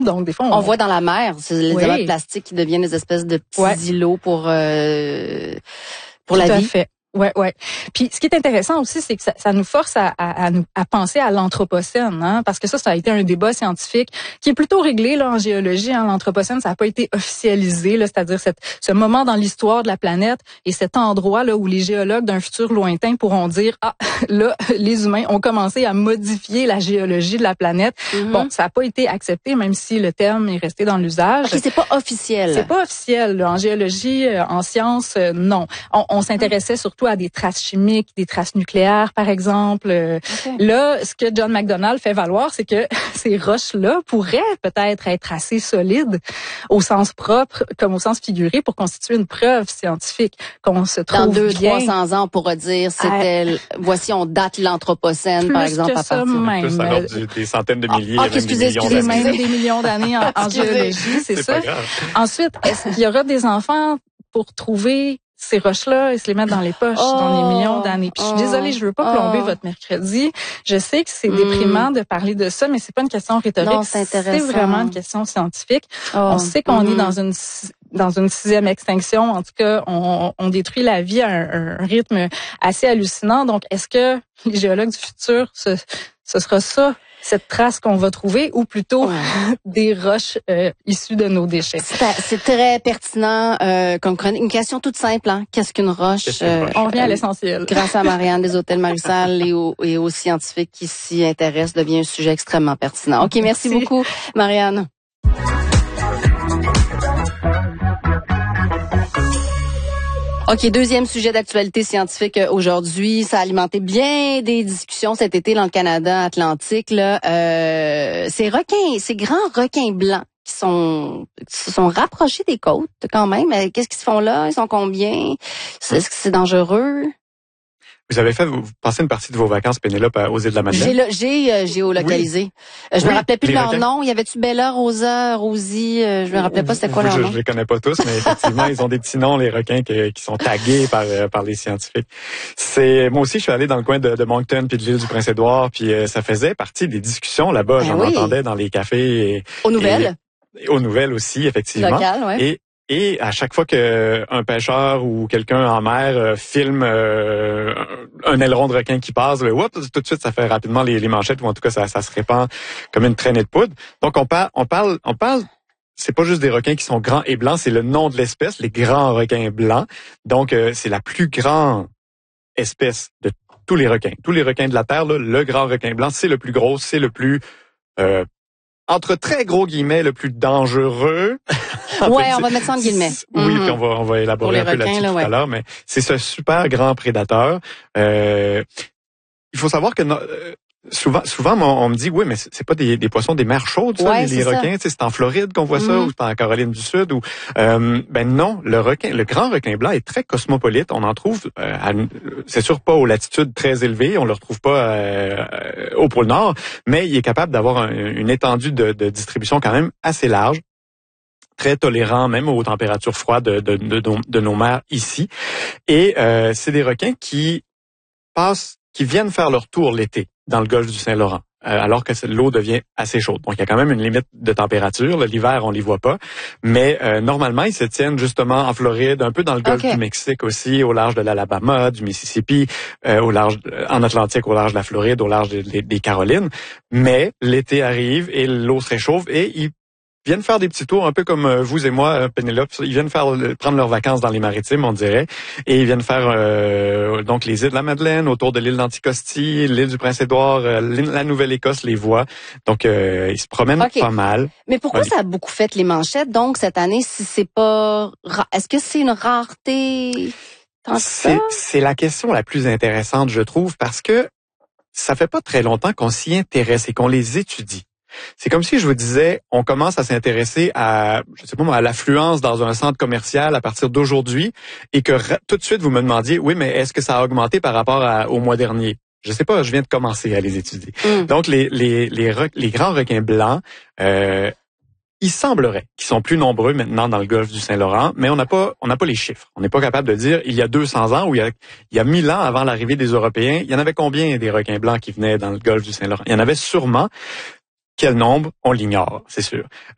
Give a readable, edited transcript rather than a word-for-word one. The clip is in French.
Donc, des fois, on voit dans la mer, c'est les amas de plastique qui deviennent des espèces de petits îlots pour la vie. Fait. Ouais. Puis ce qui est intéressant aussi, c'est que ça nous force à penser à l'anthropocène, hein, parce que ça a été un débat scientifique qui est plutôt réglé là en géologie. Hein, l'anthropocène, ça n'a pas été officialisé, là, c'est-à-dire ce moment dans l'histoire de la planète et cet endroit là où les géologues d'un futur lointain pourront dire là les humains ont commencé à modifier la géologie de la planète. Bon, ça n'a pas été accepté, même si le terme est resté dans l'usage. Okay, c'est pas officiel. C'est pas officiel là. En géologie, en sciences, non. On s'intéressait surtout à des traces chimiques, des traces nucléaires, par exemple. Là, ce que John McDonald fait valoir, c'est que ces roches-là pourraient peut-être être assez solides au sens propre comme au sens figuré pour constituer une preuve scientifique qu'on se trouve dans 200-300 ans, on pourra dire voici, on date l'anthropocène, par exemple, à partir même. Plus alors des centaines de milliers, même des millions d'années en géologie, c'est ça. Ensuite, est-ce qu'il y aura des enfants pour trouver ces roches-là et se les mettre dans les poches dans des millions d'années? Puis je suis désolée, je veux pas plomber votre mercredi. Je sais que c'est déprimant de parler de ça, mais c'est pas une question rhétorique. Non, c'est intéressant. C'est vraiment une question scientifique. On sait qu'on est dans une 6e extinction. En tout cas, on détruit la vie à un rythme assez hallucinant. Donc, est-ce que les géologues du futur, ce sera ça, cette trace qu'on va trouver, ou plutôt des roches issues de nos déchets? C'est très pertinent comme chronique. Une question toute simple, hein? Qu'est-ce qu'une roche? On revient à l'essentiel. Grâce à Marianne des Hôtels Marie-Salle et aux scientifiques qui s'y intéressent, devient un sujet extrêmement pertinent. OK, merci beaucoup, Marianne. OK, deuxième sujet d'actualité scientifique aujourd'hui. Ça a alimenté bien des discussions cet été dans le Canada Atlantique. Là. Ces grands requins blancs qui se sont rapprochés des côtes quand même. Qu'est-ce qu'ils se font là? Ils sont combien? Est-ce que c'est dangereux? Vous passez une partie de vos vacances, Pénélope, aux îles de la Madeleine? J'ai géolocalisé. Je me rappelais plus de leur nom. Il y avait-tu Bella, Rosa, Rosie? Je me rappelais pas c'était quoi leur nom. Je les connais pas tous, mais effectivement, ils ont des petits noms, les requins qui sont tagués par les scientifiques. Moi aussi, je suis allé dans le coin de Moncton puis de l'île du Prince-Édouard, puis ça faisait partie des discussions là-bas. J'en entendais dans les cafés. Aux nouvelles? Aux nouvelles aussi, effectivement. Locales, ouais. Et à chaque fois qu'un pêcheur ou quelqu'un en mer filme un aileron de requin qui passe, tout de suite, ça fait rapidement les manchettes, ou en tout cas, ça se répand comme une traînée de poudre. Donc, on parle, c'est pas juste des requins qui sont grands et blancs, c'est le nom de l'espèce, les grands requins blancs. Donc, c'est la plus grande espèce de tous les requins. Tous les requins de la Terre, là, le grand requin blanc, c'est le plus gros, c'est le plus... entre très gros guillemets, le plus dangereux. Ouais, on va mettre ça en guillemets. Oui, puis on va élaborer un peu là-dessus tout à l'heure, mais c'est ce super grand prédateur. Il faut savoir que souvent on me dit oui, mais c'est pas des poissons des mers chaudes, ça, les requins, c'est en Floride qu'on voit ça, ou c'est en Caroline du Sud, ou non, le grand requin blanc est très cosmopolite. On en trouve, c'est sûr pas aux latitudes très élevées, on le retrouve pas au pôle Nord, mais il est capable d'avoir une étendue de distribution quand même assez large, très tolérant même aux températures froides de nos mers ici. Et c'est des requins qui viennent faire leur tour l'été dans le golfe du Saint-Laurent, alors que l'eau devient assez chaude. Donc, il y a quand même une limite de température. L'hiver, on les voit pas. Mais normalement, ils se tiennent justement en Floride, un peu dans le golfe du Mexique aussi, au large de l'Alabama, du Mississippi, en Atlantique, au large de la Floride, au large des Carolines. Mais l'été arrive et l'eau se réchauffe et ils viennent faire des petits tours, un peu comme vous et moi, Pénélope. Ils viennent prendre leurs vacances dans les maritimes, on dirait. Et ils viennent faire donc les îles de la Madeleine, autour de l'île d'Anticosti, l'île du Prince-Édouard, la Nouvelle-Écosse les voit. Donc, ils se promènent pas mal. Mais pourquoi ça a beaucoup fait les manchettes, donc, cette année, si c'est pas... Est-ce que c'est une rareté? C'est la question la plus intéressante, je trouve, parce que ça fait pas très longtemps qu'on s'y intéresse et qu'on les étudie. C'est comme si je vous disais, on commence à s'intéresser à l'affluence dans un centre commercial à partir d'aujourd'hui, et que tout de suite vous me demandiez, oui, mais est-ce que ça a augmenté par rapport au mois dernier? Je sais pas, je viens de commencer à les étudier. Donc les grands requins blancs, il semblerait qu'ils sont plus nombreux maintenant dans le golfe du Saint-Laurent, mais on n'a pas les chiffres. On n'est pas capable de dire, il y a 200 ans ou il y a 1000 ans avant l'arrivée des Européens, il y en avait combien des requins blancs qui venaient dans le golfe du Saint-Laurent? Il y en avait sûrement. Quel nombre? On l'ignore, c'est sûr.